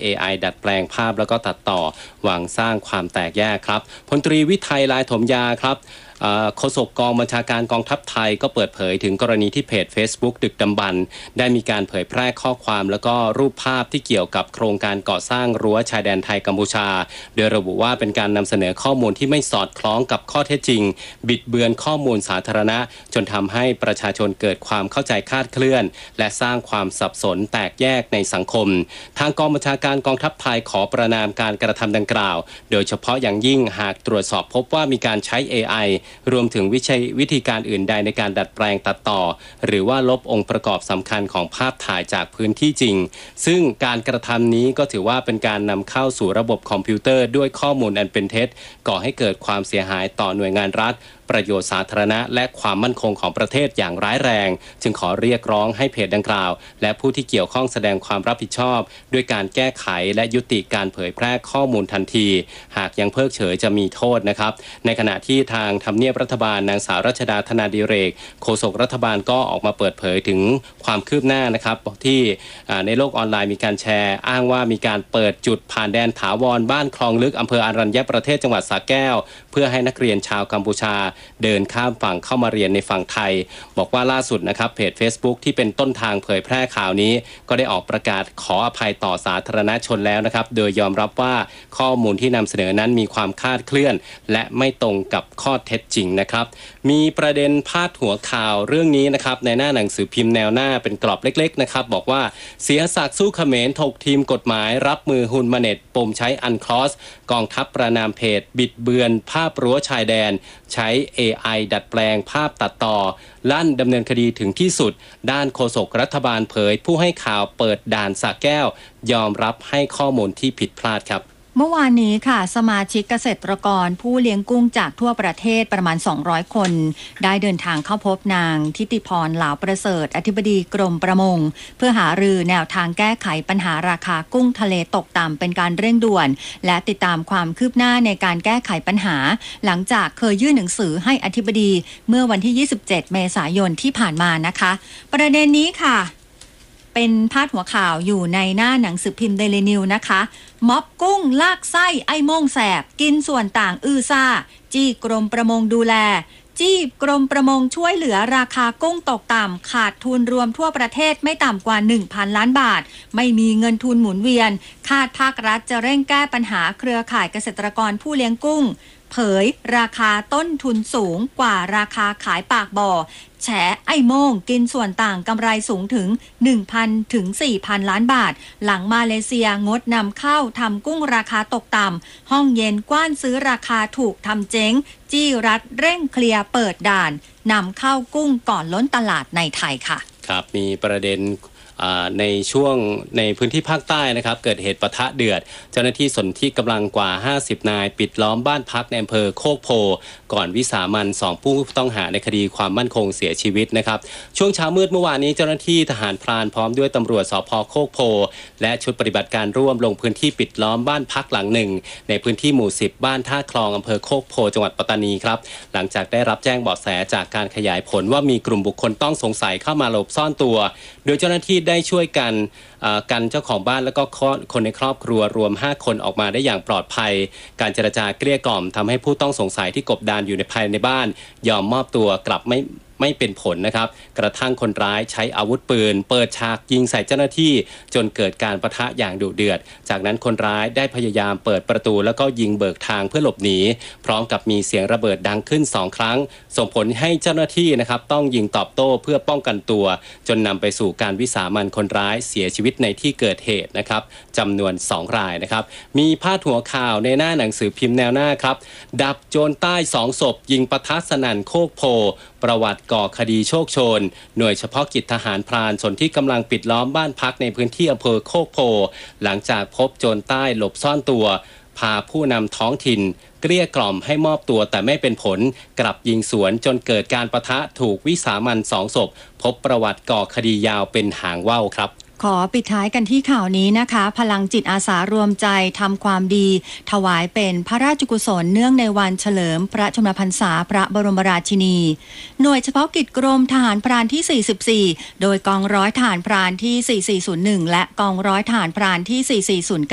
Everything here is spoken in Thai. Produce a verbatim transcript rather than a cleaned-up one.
เอ ไอ ดัดแปลงภาพแล้วก็ตัดต่อหวังสร้างความแตกแยกครับพลตรีวิทัยลายถมยาครับโฆษกกองบัญชาการกองทัพไทยก็เปิดเผยถึงกรณีที่เพจ Facebook ดึกดำบรรพ์ได้มีการเผยแพร่ข้อความแล้วก็รูปภาพที่เกี่ยวกับโครงการก่อสร้างรั้วชายแดนไทยกัมพูชาโดยระบุว่าเป็นการนำเสนอข้อมูลที่ไม่สอดคล้องกับข้อเท็จจริงบิดเบือนข้อมูลสาธารณะจนทำให้ประชาชนเกิดความเข้าใจคลาดเคลื่อนและสร้างความสับสนแตกแยกในสังคมทางกองบัญชาการกองทัพไทยขอประนามการกระทำดังกล่าวโดยเฉพาะอย่างยิ่งหากตรวจสอบพบว่ามีการใช้ เอ ไอ รวมถึงวิใช้วิธีการอื่นใดในการดัดแปลงตัดต่อหรือว่าลบองค์ประกอบสำคัญของภาพถ่ายจากพื้นที่จริงซึ่งการกระทำนี้ก็ถือว่าเป็นการนำเข้าสู่ระบบคอมพิวเตอร์ด้วยข้อมูลอันเป็นเท็จก่อให้เกิดความเสียหายต่อหน่วยงานรัฐประโยชน์สาธารณะและความมั่นคงของประเทศอย่างร้ายแรงจึงขอเรียกร้องให้เพจดังกล่าวและผู้ที่เกี่ยวข้องแสดงความรับผิดชอบด้วยการแก้ไขและยุติการเผยแพร่ข้อมูลทันทีหากยังเพิกเฉยจะมีโทษนะครับในขณะที่ทางทำเนียบรัฐบาลนางสาวรัชดาธนาดิเรกโฆษกรัฐบาลก็ออกมาเปิดเผยถึงความคืบหน้านะครับที่ในโลกออนไลน์มีการแชร์อ้างว่ามีการเปิดจุดผ่านแดนถาวรบ้านคลองลึกอำเภออารัญญประเทศจังหวัดสระแก้วเพื่อให้นักเรียนชาวกัมพูชาเดินข้ามฝั่งเข้ามาเรียนในฝั่งไทยบอกว่าล่าสุดนะครับเพจ Facebook ที่เป็นต้นทางเผยแพร่ข่าวนี้ก็ได้ออกประกาศขออภัยต่อสาธารณชนแล้วนะครับโดยยอมรับว่าข้อมูลที่นำเสนอนั้นมีความคลาดเคลื่อนและไม่ตรงกับข้อเท็จจริงนะครับมีประเด็นพาดหัวข่าวเรื่องนี้นะครับในหน้าหนังสือพิมพ์แนวหน้าเป็นกรอบเล็กๆนะครับบอกว่าเสียศักดิ์สู้เขมรถกทีมกฎหมายรับมือฮุนมาเน็ตปมใช้อันคลอสกองทัพประนามเพจบิดเบือนภาพรั้วชายแดนใช้ เอ ไอ ดัดแปลงภาพตัดต่อลั่นดำเนินคดีถึงที่สุดด้านโฆษกรัฐบาลเผยผู้ให้ข่าวเปิดด่านสระแก้วยอมรับให้ข้อมูลที่ผิดพลาดครับเมื่อวานนี้ค่ะสมาชิกเกษตรกรผู้เลี้ยงกุ้งจากทั่วประเทศประมาณสองร้อยคนได้เดินทางเข้าพบนางทิติพรเหลาประเสริฐอธิบดีกรมประมงเพื่อหารือแนวทางแก้ไขปัญหาราคากุ้งทะเลตกต่ำเป็นการเร่งด่วนและติดตามความคืบหน้าในการแก้ไขปัญหาหลังจากเคยยื่นหนังสือให้อธิบดีเมื่อวันที่ยี่สิบเจ็ดเมษายนที่ผ่านมานะคะประเด็นนี้ค่ะเป็นพาดหัวข่าวอยู่ในหน้าหนังสือพิมพ์เดลินิวนะคะม็อบกุ้งลากไส้ไอ้โม่งแสบกินส่วนต่างอื้อซ่าจี้กรมประมงดูแลจี้กรมประมงช่วยเหลือราคากุ้งตกต่ำขาดทุนรวมทั่วประเทศไม่ต่ำกว่า หนึ่งพัน ล้านบาทไม่มีเงินทุนหมุนเวียนคาดภาครัฐจะเร่งแก้ปัญหาเครือข่ายเกษตรกรผู้เลี้ยงกุ้งเผยราคาต้นทุนสูงกว่าราคาขายปากบ่อแฉไอ้โม่งกินส่วนต่างกำไรสูงถึง หนึ่งพัน ถึง สี่พัน ล้านบาทหลังมาเลเซียงดนำเข้าทำกุ้งราคาตกต่ำห้องเย็นกว้านซื้อราคาถูกทำเจ๊งจี้รัฐเร่งเคลียร์เปิดด่านนำเข้ากุ้งก่อนล้นตลาดในไทยค่ะครับมีประเด็นในช่วงในพื้นที่ภาคใต้นะครับเกิดเหตุปะทะเดือดเจ้าหน้าที่สนที่กำลังกว่าห้าสิบนายปิดล้อมบ้านพักในอำเภอโคกโพก่อนวิสามันสองผู้ต้องหาในคดีความมั่นคงเสียชีวิตนะครับช่วงเช้ามืดเมื่อวานนี้เจ้าหน้าที่ทหารพรานพร้อมด้วยตำรวจสภ.โคกโพและชุดปฏิบัติการร่วมลงพื้นที่ปิดล้อมบ้านพักหลังหนึ่งในพื้นที่หมู่สิบบ้านท่าคลองอำเภอโคกโพจังหวัดปัตตานีครับหลังจากได้รับแจ้งเบาะแสจากการขยายผลว่ามีกลุ่มบุคคลต้องสงสัยเข้ามาหลบซ่อนตัวโดยเจ้าหน้าที่ได้ช่วยกันกันเจ้าของบ้านและก็คนในครอบครัวรวมห้าคนออกมาได้อย่างปลอดภัยการเจรจาเกลี้ยกล่อมทำให้ผู้ต้องสงสัยที่กบดานอยู่ในภายในบ้านยอมมอบตัวกลับไม่ไม่เป็นผลนะครับกระทั่งคนร้ายใช้อาวุธปืนเปิดฉากยิงใส่เจ้าหน้าที่จนเกิดการปะทะอย่างดุเดือดจากนั้นคนร้ายได้พยายามเปิดประตูแล้วก็ยิงเบิกทางเพื่อหลบหนีพร้อมกับมีเสียงระเบิดดังขึ้นสองครั้งส่งผลให้เจ้าหน้าที่นะครับต้องยิงตอบโต้เพื่อป้องกันตัวจนนำไปสู่การวิสามันคนร้ายเสียชีวิตในที่เกิดเหตุนะครับจำนวนสองรายนะครับมีพาดหัวข่าวในหน้าหนังสือพิมพ์แนวหน้าครับดับโจรใต้สองศพยิงปะทะสนั่นโคกโพประวัติก่อคดีโชคโชนหน่วยเฉพาะกิจทหารพรานส่วนที่กำลังปิดล้อมบ้านพักในพื้นที่อำเภอโคกโพหลังจากพบโจรใต้หลบซ่อนตัวพาผู้นำท้องถิ่นเกลี้ยกล่อมให้มอบตัวแต่ไม่เป็นผลกลับยิงสวนจนเกิดการปะทะถูกวิสามันสองศพพบประวัติก่อคดียาวเป็นหางว่าวครับขอปิดท้ายกันที่ข่าวนี้นะคะพลังจิตอาสารวมใจทำความดีถวายเป็นพระราชกุศลเนื่องในวันเฉลิมพระชนมพรรษาพระบรมราชินีหน่วยเฉพาะกิจกรมทหารพรานที่สี่สิบสี่โดยกองร้อยทหารพรานที่สี่สี่ศูนย์หนึ่งและกองร้อยทหารพรานที่สี่สี่ศูนย์เก้า